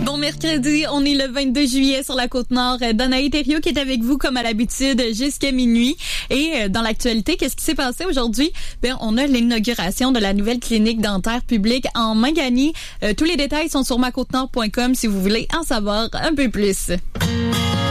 Bon mercredi, on est le 22 juillet sur la Côte-Nord. Danaï Thériault qui est avec vous comme à l'habitude jusqu'à minuit. Et dans l'actualité, qu'est-ce qui s'est passé aujourd'hui? On a l'inauguration de la nouvelle clinique dentaire publique en Mangani. Tous les détails sont sur macôtenord.com si vous voulez en savoir un peu plus.